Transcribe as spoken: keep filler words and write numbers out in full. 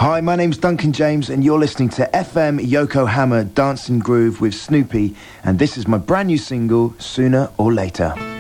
Hi, my name's Duncan James and you're listening to F M Yokohama Dance and Groove with Snoopy, and this is my brand new single, Sooner or Later.